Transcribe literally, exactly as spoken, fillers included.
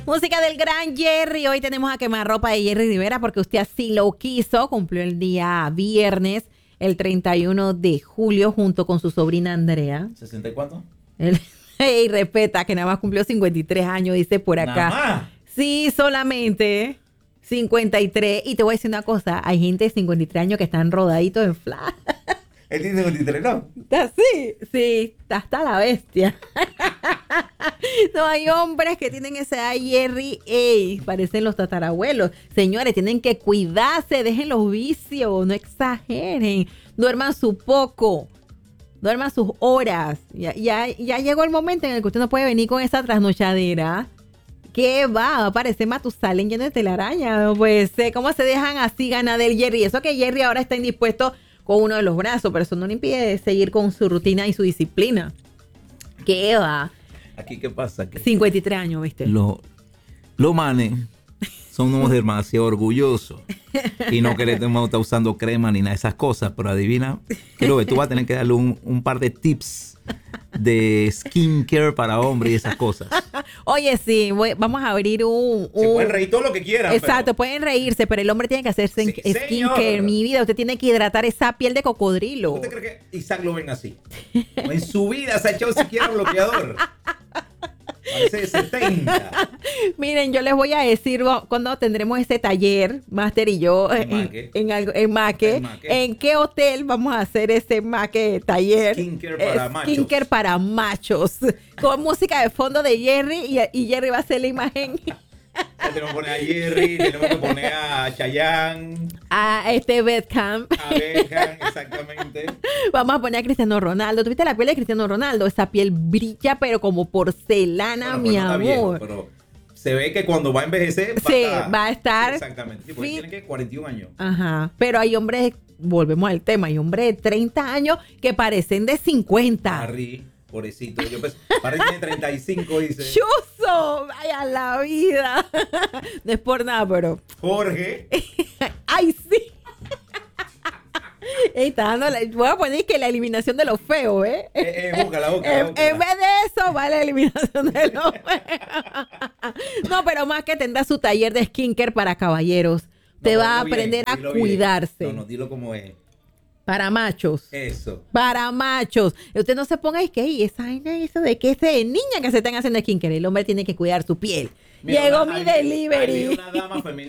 Música del gran Jerry. Hoy tenemos a quemarropa de Jerry Rivera porque usted así lo quiso. Cumplió el día viernes, el treinta y uno de julio, junto con su sobrina Andrea. ¿sesenta y cuánto? El, y respeta que nada más cumplió cincuenta y tres años, dice por acá. Nada más. Sí, solamente cincuenta y tres. Y te voy a decir una cosa, hay gente de cincuenta y tres años que están rodaditos en flash. Él tiene cincuenta y tres, ¿no? Está así, sí, está hasta la bestia. No, hay hombres que tienen esa edad, Jerry, ey, parecen los tatarabuelos. Señores, tienen que cuidarse, dejen los vicios, no exageren, duerman su poco, duerman sus horas. Ya, ya, ya llegó el momento en el que usted no puede venir con esa trasnochadera. ¿Qué va? Parece Matusalén lleno de telaraña. Pues, ¿cómo se dejan así ganar del Jerry? Eso que Jerry ahora está indispuesto con uno de los brazos, pero eso no le impide seguir con su rutina y su disciplina. ¿Qué va? Aquí, ¿qué pasa? Que cincuenta y tres años, ¿viste? Los lo manes somos demasiado orgullosos y no queremos estar usando crema ni nada de esas cosas, pero adivina, creo que tú vas a tener que darle un, un par de tips de skincare para hombres y esas cosas. Oye, sí, voy- vamos a abrir un... Se un- pueden reír todo lo que quieran. Exacto, pero- pueden reírse, pero el hombre tiene que hacerse Sí, skincare, señor. mi vida. Usted tiene que hidratar esa piel de cocodrilo. ¿Usted cree que Isaac lo ven así? En su vida se ha echado siquiera bloqueador. Parece de setenta. Miren, yo les voy a decir vo- cuando tendremos ese taller, Master y yo, En en, Maque. en, algo- en Maque, En Maque. en qué hotel vamos a hacer ese Maque taller. Skincare para Eh, machos. Skincare para machos. Con música de fondo de Jerry y, y Jerry va a hacer la imagen Ya tenemos que poner a Jerry, tenemos que poner a Chayanne, a este Bedcamp. a Beckham, exactamente. Vamos a poner a Cristiano Ronaldo. ¿Tuviste la piel de Cristiano Ronaldo? Esa piel brilla, pero como porcelana, Bueno, mi pues no está viejo, amor. pero se ve que cuando va a envejecer va, Sí, a, estar, va a estar exactamente. Sí, porque fit. tiene que cuarenta y un años. Ajá. Pero hay hombres, volvemos al tema, hay hombres de treinta años que parecen de cincuenta. Harry, pobrecito. Yo pues, parece que tiene treinta y cinco, dice. ¡Chuzo! ¡Vaya la vida! No es por nada, pero... Jorge. ¡Ay, sí! Ey, está dando la- voy a poner que la eliminación de los feos, ¿eh? Eh, eh, búscala, búscala, En, búscala. en vez de eso, va la eliminación de los feos. No, pero más que tendrá su taller de skincare para caballeros. Te No, va a dilo bien, aprender a dilo bien. cuidarse. No, no, dilo como es. Para machos. Eso. Para machos. Usted no se ponga, es que "Ey, esa vaina, eso de que ese de niña que se están haciendo skincare. El hombre tiene que cuidar su piel. Mira, Llegó una- mi ahí- ahí delivery. vi una dama femenina